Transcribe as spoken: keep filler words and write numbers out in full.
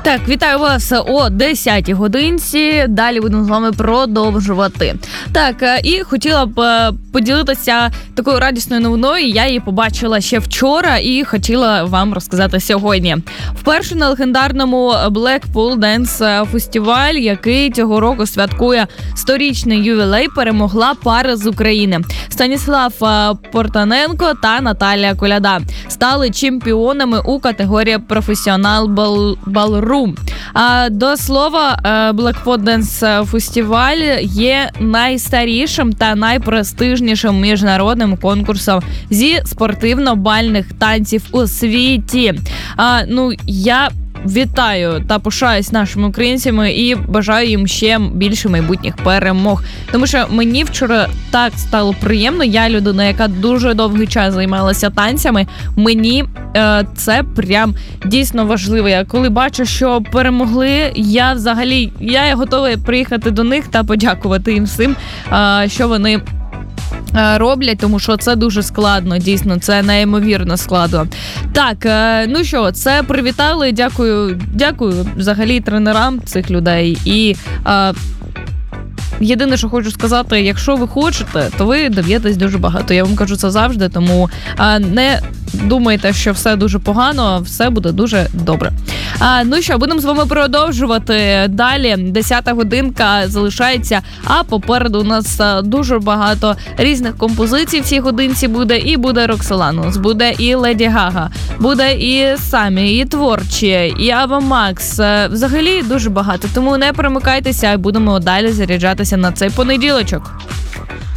Так, вітаю вас о десятій годинці. Далі будемо з вами продовжувати. Так, і хотіла б поділитися такою радісною новиною. Я її побачила ще вчора і хотіла вам розказати сьогодні. Вперше на легендарному Blackpool Dance Festival, який цього року святкує сторічний ювілей, перемогла пара з України. Станіслав Портаненко та Наталія Коляда стали чемпіонами у категорії професіонал балрум. А до слова, Blackpool Dance Festival є найстарішим та найпрестижнішим міжнародним конкурсом зі спортивно-бальних танців у світі. А, ну, я вітаю та пишаюсь нашими українцями і бажаю їм ще більше майбутніх перемог. Тому що мені вчора так стало приємно. Я людина, яка дуже довгий час займалася танцями. Мені е, це прям дійсно важливо. Я коли бачу, що перемогли, я взагалі я готова приїхати до них та подякувати їм всім, е, що вони роблять, тому що це дуже складно, дійсно, це неймовірно складно. Так, ну що, це привітали, дякую, дякую взагалі тренерам цих людей. І а, єдине, що хочу сказати, якщо ви хочете, то ви доб'єтесь дуже багато. Я вам кажу це завжди, тому а, не думайте, що все дуже погано, все буде дуже добре. А, ну що, будемо з вами продовжувати. Далі десята годинка залишається, а попереду у нас дуже багато різних композицій в цій годинці буде. І буде Роксоланус, буде і Леді Гага, буде і Самі, і Творчі, і Ава Макс. Взагалі дуже багато, тому не перемикайтеся, будемо далі заряджатися на цей понеділочок.